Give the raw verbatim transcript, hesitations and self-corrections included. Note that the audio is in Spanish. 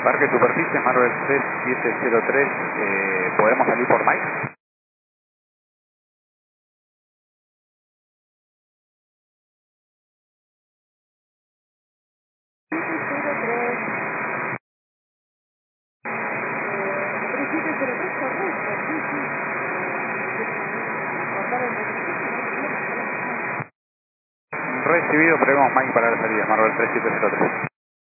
Parque Superficie, Marvel tres siete cero tres, eh, ¿podemos salir por Mike? Recibido, prevemos Mike para la salida, Marvel tres siete cero tres.